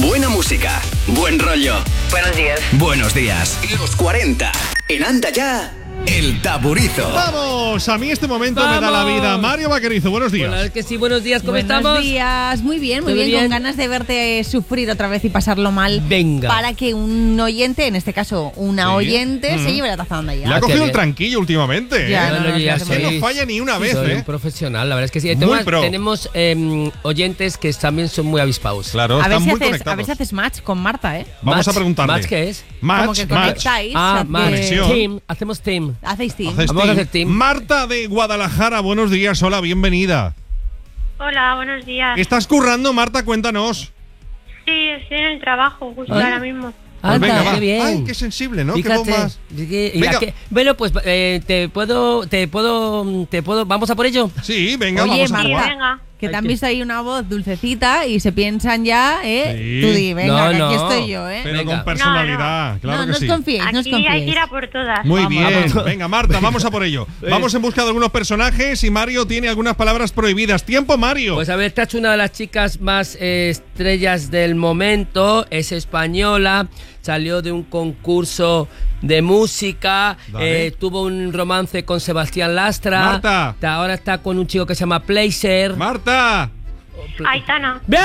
Buena música, buen rollo. Buenos días. Buenos días. Los 40. En Anda Ya, El Taburizo. ¡Vamos! A mí este momento me da la vida. Mario Vaquerizo, buenos días. Bueno, es que sí, buenos días, ¿cómo estamos? Buenos días, muy bien, con ganas de verte sufrir otra vez y pasarlo mal. Venga. Para que un oyente, en este caso una oyente, se lleve la taza de Anda Ya. Le ha cogido el tranquillo últimamente. Ya, que no falla ni una vez, soy un profesional, la verdad es que sí. Tenemos oyentes que también son muy avispados. Claro, a ver, están si muy haces, conectados. a ver si haces match con Marta, ¿eh? Vamos a preguntarle. ¿Match qué es? Como que conectáis. Conexión. Team, hacemos team. Hacéis team. Vamos a hacer team. Marta de Guadalajara, buenos días, hola, bienvenida. Hola, buenos días. ¿Estás currando, Marta? Cuéntanos. Sí, estoy en el trabajo justo ¿Ah? ahora mismo. Pues venga, va. Qué bien. Ay, qué sensible, ¿no? Fíjate, Qué bombas. Venga. Bueno, pues te puedo, ¿vamos a por ello? Sí, venga, Oye, vamos a Marta, jugar. Venga. que te han visto ahí una voz dulcecita y se piensan ya, Sí. Tú di, venga, que No, aquí no. estoy yo, Pero Venga. con personalidad, claro que no os sí. confíéis, no os Aquí hay que confíéis. ir a por todas. Muy Vamos. bien, venga Marta, vamos a por ello. Vamos en busca de algunos personajes y Mario tiene algunas palabras prohibidas. ¡Tiempo, Mario! Pues a ver, te ha hecho una de las chicas más estrellas del momento, es española, salió de un concurso de música, Vale. tuvo un romance con Sebastián Lastra. Marta. Ahora está con un chico que se llama Placer. ¡Marta! Aitana. ¡Bien!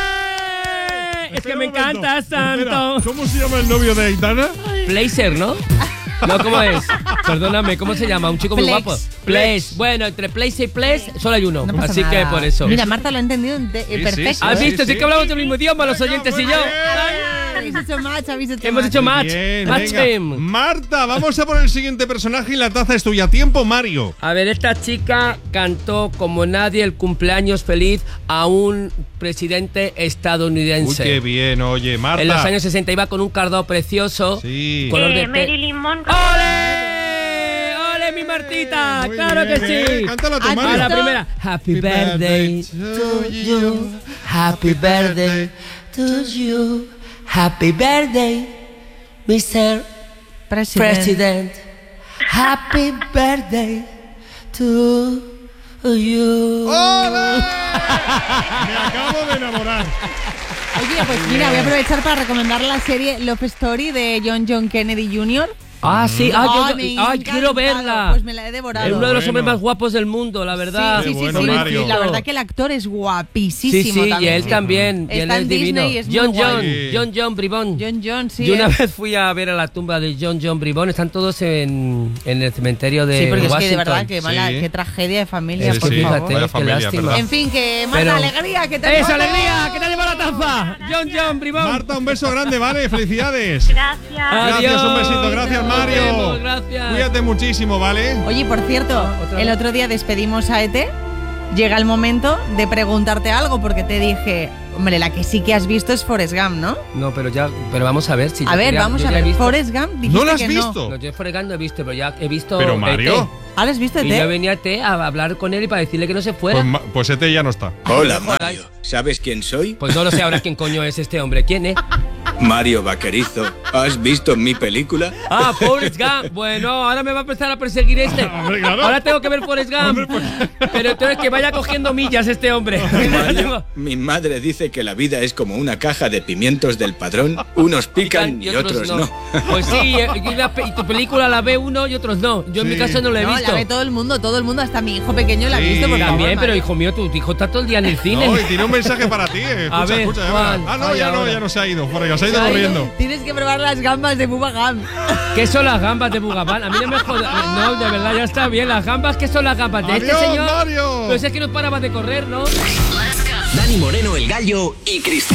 Es Espera que me un momento. encantas tanto. Espera, ¿cómo se llama el novio de Aitana? Placer, ¿no? No, ¿cómo es? Perdóname, ¿cómo se llama? Un chico muy Plex. guapo. Plex. Bueno, entre Place y Plex solo hay uno. No pasa así nada. que por eso. Mira, Marta lo ha entendido perfecto. ¿Has sí, visto? Sí, sí. que hablamos del mismo idioma, los oyentes y yo. Habéis hecho match, habéis hecho Hemos match. hecho match. Bien, Match venga. game. Marta, vamos a por el siguiente personaje y la taza es tuya. ¡Tiempo, Mario! A ver, esta chica cantó como nadie el cumpleaños feliz a un presidente Uy, estadounidense. qué bien, oye, Marta. En los años 60 iba con un cardado precioso. Sí. Color de Marilyn Monroe. ¡Ole! ¡Ole, mi Martita! Muy ¡Claro bien, que sí! Cántala tú, ¿Has Mario. A la visto? primera. Happy birthday to you. Happy birthday to you. Happy birthday, Mr. President. Happy birthday to you. ¡Ole! Me acabo de enamorar. Oye, pues mira, voy a aprovechar para recomendar la serie Love Story de John Kennedy Jr. Ah, sí. Me Quiero encantado. verla. Pues me la he devorado. Es uno de los hombres Bueno. más guapos del mundo, la verdad. Sí, Qué bueno, Mario. La verdad que el actor es Sí, guapísimo sí, y también. él también. Y él Está es en divino. Disney y es muy John guay. John Bribón. John, sí. Yo una vez fui a ver a la tumba de John Bribón. Están todos en el cementerio de Sí, porque es Washington. que de verdad, que mala, Sí. qué tragedia de familia, Sí, por sí. favor. Fíjate, Vaya qué familia, lástima. ¿verdad? En fin, que más Pero- alegría que te ¡Esa alegría! ¿Qué te lleva la taza? John Bribón. Marta, un beso grande, ¿vale? Felicidades. Gracias. Gracias, un besito. Gracias, Nos Mario. vemos, gracias. Cuídate muchísimo, ¿vale? Oye, por cierto, Otra el vez. otro día despedimos a Ete. Llega el momento de preguntarte algo porque te dije, hombre, la que sí que has visto es Forrest Gump, ¿no? No, pero vamos a ver si A ver, vamos a ver. Forrest Gump, dijiste ¿No lo has que visto? No, yo Forrest Gump no he visto, pero ya he visto. Pero Mario. ET. ¿Ah, lo has visto, Y yo Ete? venía a ET a hablar con él y para decirle que no se fuera. Pues este ya no está. Hola, Mario. ¿Sabes quién soy? Pues no lo sé ahora quién coño es este hombre. ¿Quién es? Mario Vaquerizo. ¿Has visto mi película? Ah, Forrest Gump. Bueno, ahora me va a empezar a perseguir este. Hombre, claro. Ahora tengo que ver Forrest Gump. Hombre, pues- Pero entonces que vaya cogiendo millas este hombre. Mario, mi madre dice que la vida es como una caja de pimientos del Padrón. Unos pican y otros no. Pues sí, y tu película la ve uno y otros no. Yo en mi Sí. caso no la he No, visto. la ve todo el mundo, hasta mi hijo pequeño la ha Sí, visto, por favor. También, pero Mario. hijo mío, tu hijo está todo el día en el cine. No, y tiene un mensaje para ti. Escucha, A ver, escucha, ya ¿cuál? verás. Ah, no, Ay, ya no, ahora. ya no se ha ido. Forrest, se ha ido Ay, corriendo. Tienes que probar las gambas de Bubba Gump. ¿Qué son las gambas de Bugabán? A mí no me jodas. No, de verdad, ya está bien. Las gambas, ¿qué son las gambas? De Adiós, este señor. Mario. Pero si es que no paraba de correr, ¿no? Dani Moreno, el Gallo y Cristina.